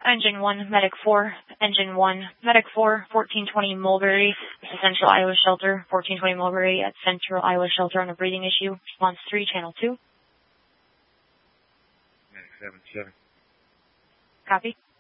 Engine 1, Medic 4. Engine 1, Medic 4, 1420 Mulberry. This is Central Iowa Shelter. 1420 Mulberry at Central Iowa Shelter on a breathing issue. Response 3, Channel 2. Medic 7-7. Copy.